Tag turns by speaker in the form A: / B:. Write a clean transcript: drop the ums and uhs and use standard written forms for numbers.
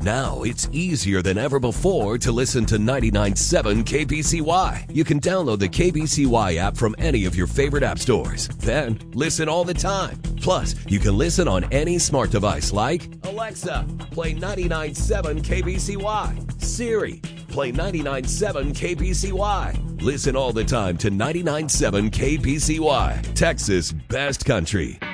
A: Now it's easier than ever before to listen to 99.7 KBCY. You can download the KBCY app from any of your favorite app stores. Then listen all the time. Plus, you can listen on any smart device like Alexa, play 99.7 KBCY. Siri, play 99.7 KBCY. Listen all the time to 99.7 KBCY, Texas' best country.